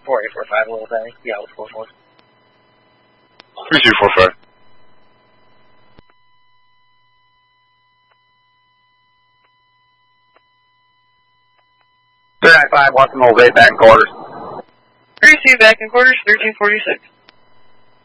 4845 a little bit. Yeah, with 44. 3245. 395, Watson Old 8, back in quarters. 32 back in quarters, 1346.